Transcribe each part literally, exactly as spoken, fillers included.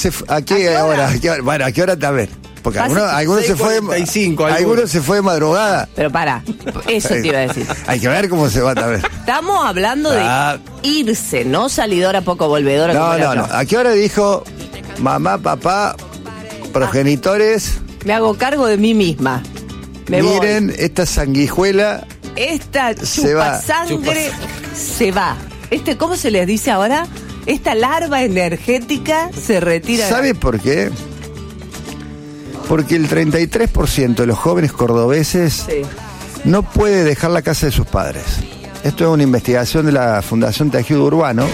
se fue? ¿A qué, ¿A qué hora? hora? ¿A qué hora? Bueno, ¿a qué hora también? Porque Fácil, algunos, algunos se fue de, seis cuarenta y cinco, algunos algunos. se fue de madrugada. Pero para, eso te iba a decir. Hay que ver cómo se va también. Estamos hablando de Ah. irse, no salidora poco volvedora. No, como era no, no. otra. ¿A qué hora dijo mamá, papá, progenitores? Me hago cargo de mí misma. Me Miren, voy. esta sanguijuela Esta Se va. chupasangre se va. Este, ¿cómo se les dice ahora? Esta larva energética se retira. ¿Sabe por qué? Porque el treinta y tres por ciento de los jóvenes cordobeses Sí. no puede dejar la casa de sus padres. Esto es una investigación de la Fundación Tejido Urbano.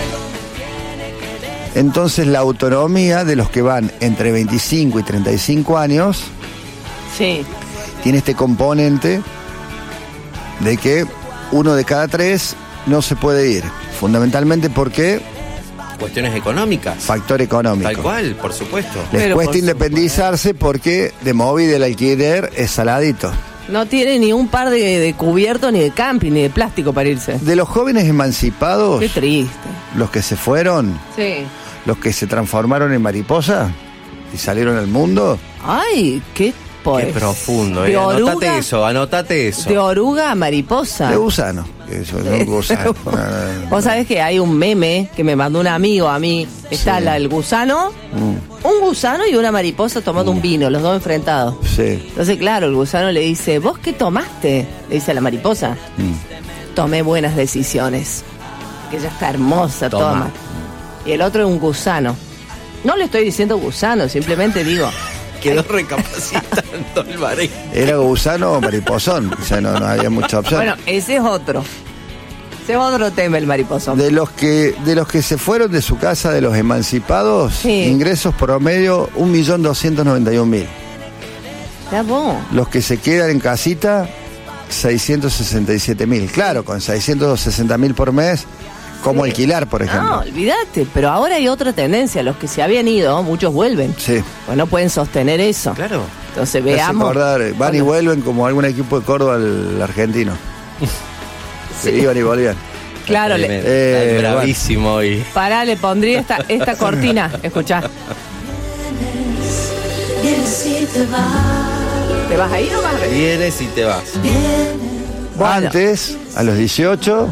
Entonces la autonomía de los que van entre veinticinco y treinta y cinco años Sí. tiene este componente de que uno de cada tres no se puede ir. Fundamentalmente porque Cuestiones económicas. factor económico. Tal cual, por supuesto. Les Pero cuesta por independizarse porque de móvil el alquiler es saladito. No tiene ni un par de, de cubiertos, ni de camping, ni de plástico para irse. De los jóvenes emancipados, Qué triste. los que se fueron, Sí. los que se transformaron en mariposa y salieron al mundo, Ay, qué pues. Qué profundo, De eh. Anotate oruga, eso, anotate eso. de oruga a mariposa. de gusano. Eso, no gusano. No, no, no. Vos sabés que hay un meme que me mandó un amigo a mí. Está Sí. la, el gusano, Mm, un gusano y una mariposa tomando un vino, los dos enfrentados. sí. Entonces, claro, el gusano le dice, ¿vos qué tomaste? Le dice a la mariposa. Mm. Tomé buenas decisiones. Que ella está hermosa, toma. Toma. Y el otro es un gusano. No le estoy diciendo gusano, simplemente digo, Quedó recapacitando el varón. ¿Era gusano o mariposón? O sea, no, no había mucha opción. bueno, ese es otro. Ese es otro tema, el mariposón. De los que de los que se fueron de su casa, de los emancipados, Sí. ingresos promedio un millón doscientos noventa y un mil. Ya vos. Los que se quedan en casita, seiscientos sesenta y siete mil. Claro, con seiscientos sesenta mil por mes, ¿cómo alquilar, por No, ejemplo? olvídate, pero ahora hay otra tendencia. Los que se habían ido, muchos vuelven. Sí. Pues no pueden sostener eso. Claro. Entonces Me hace veamos. acordar, eh, van y vuelven como algún equipo de Córdoba al argentino. Sí. Que iban y volvían. Claro, le, Tremendo. Eh, Está bravísimo y. pará, le pondría esta, esta cortina. Escuchá. ¿Te vas a ir o vas a venir? Vienes y te vas. Bueno. Antes, a los dieciocho,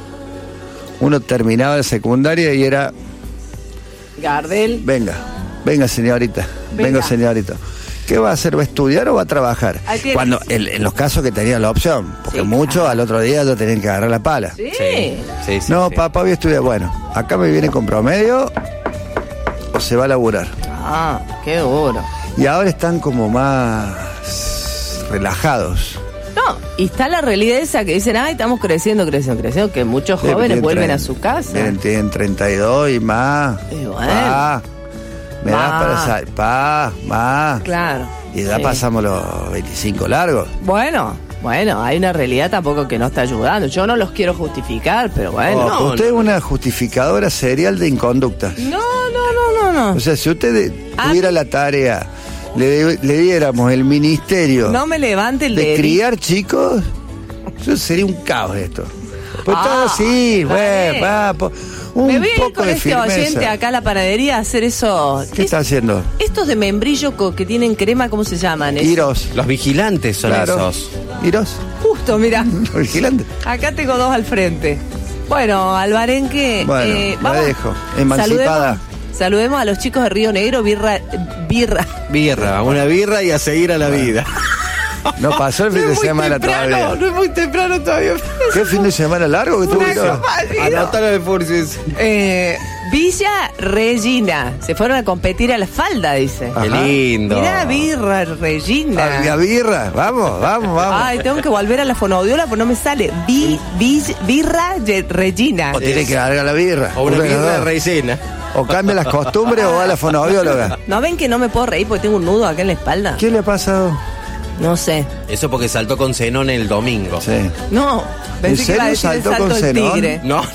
uno terminaba la secundaria y era, Gardel. venga, venga señorita, venga, Venga. señorita. ¿Qué va a hacer? ¿Va a estudiar o va a trabajar? Ahí tiene. Cuando en, en los casos que tenían la opción, porque Sí, muchos claro. al otro día ya tenían que agarrar la pala. Sí. Sí, sí, sí. No, sí. papá, voy a estudiar. Bueno, acá me viene con promedio o se va a laburar. Ah, qué duro. Y ahora están como más relajados. No, y está la realidad esa que dicen, ay, estamos creciendo, creciendo, creciendo, que muchos Sí, jóvenes tienen vuelven tre- a su casa. Tienen, tienen treinta y dos y más. Y bueno. Pa, me das Ma. para salir. Pa, más. Claro. Y ya Sí. pasamos los veinticinco largos. Bueno, bueno, hay una realidad tampoco que no está ayudando. Yo no los quiero justificar, pero bueno. Oh, no, usted no. es una justificadora serial de inconductas. No, no, no, no, O no. sea, si usted de- Ah. tuviera la tarea, le, le diéramos el ministerio No me levante el de dedito. criar chicos, eso sería un caos esto. Pues Ah, todo así, está güey, bien. pa, po- un Me voy a ir poco con de este firmeza. oyente acá a la panadería a hacer eso. ¿Qué Es- está haciendo? Estos de membrillo co- que tienen crema, ¿cómo se llaman? Es- Iros. Los vigilantes son Claro. esos. Iros. Justo, mira. Vigilante. Acá tengo dos al frente. Bueno, Alvarenque, Bueno, eh, la vamos. dejo. Emancipada. Saludemos, saludemos a los chicos de Río Negro, birra, birra. Birra, una birra y a seguir a la vida. No pasó el fin No de es muy semana temprano, todavía. no es muy temprano todavía. ¿Qué fin de semana largo que Una tuviste? semana. Anótalo de Fursis. Eh, Villa Regina. Se fueron a competir a la falda, dice. Ah. Qué Ajá. lindo. Mirá, birra Regina. Ah, la birra, vamos, vamos, vamos. Ay, tengo que volver a la fonoaudiola porque no me sale. Vi, vi- birra de Regina. O tiene que largar la birra. O una Uno de los birra dos. rellena. O cambia las costumbres o va a la fonoaudióloga. ¿No ven que no me puedo reír porque tengo un nudo acá en la espalda? ¿Qué le ha pasado? No sé. Eso porque saltó con Zenón el domingo. Sí. No, pensé ¿En que iba a serio decir el saltó salto con del Zenón? tigre. No, no.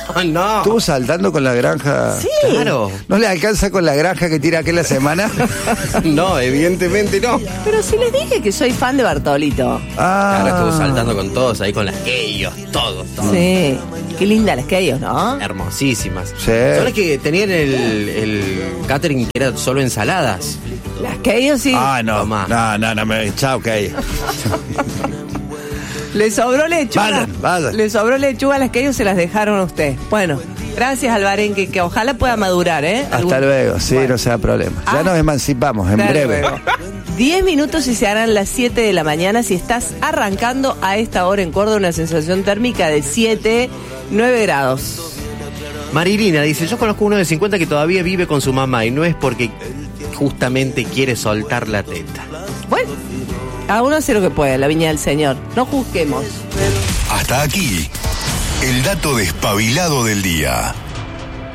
No. Estuvo saltando con la granja. Sí. Claro. ¿No le alcanza con la granja que tira aquella semana? No, evidentemente no. Pero si les dije que soy fan de Bartolito. Ah. Ahora estuvo saltando con todos ahí, con las ellos, todos, todos. Sí. Qué linda las que ellos, ¿no? Hermosísimas. Sí. Son las que tenían el, el catering que era solo ensaladas. Las que ellos sí. Ah, no. Tomá. No, no, no me. Chao, ok. Le sobró lechuga. Vayan, vayan. Le sobró lechuga a las que ellos se las dejaron a usted. Bueno, gracias Alvarenque, que ojalá pueda madurar, ¿eh? Hasta Algún- luego, sí, Bueno. no sea problema. Ya Ah. nos emancipamos, en Hasta breve. luego. Diez minutos y se harán las siete de la mañana. Si estás arrancando a esta hora en Córdoba, una sensación térmica de siete, nueve grados. Marilina dice, yo conozco uno de cincuenta que todavía vive con su mamá y no es porque justamente quiere soltar la teta. Bueno, cada uno hace lo que puede, la viña del Señor. No juzguemos. Hasta aquí, el dato despabilado del día.